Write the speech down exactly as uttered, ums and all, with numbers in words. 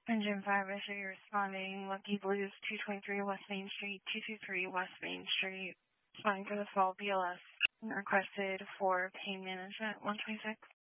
Engine five, I show you responding. Lucky Blues, two twenty-three West Main Street, two two three West Main Street. Responding for the fall B L S. Requested for pain management, one twenty-six.